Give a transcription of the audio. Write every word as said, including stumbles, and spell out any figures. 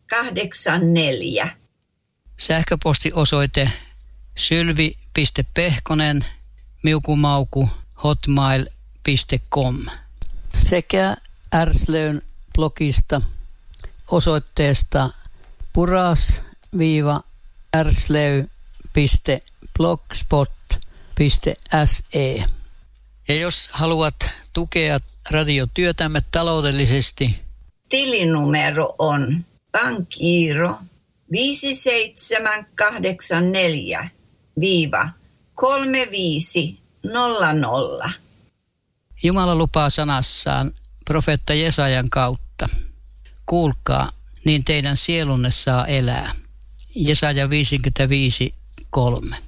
kahdeksan neljä. Sähköpostiosoite sylvi piste pehkonen miukumauku hotmail piste com sekä Ärslöyn blogista osoitteesta puras-ärslöy piste blogspot piste se. Ja jos haluat tukea radiotyötämme taloudellisesti, tilinumero on pankkiiro viisi seitsemän kahdeksan neljä kolme viisi nolla nolla. Jumala lupaa sanassaan profeetta Jesajan kautta. Kuulkaa, niin teidän sielunne saa elää. Jesaja viisikymmentäviisi kolme.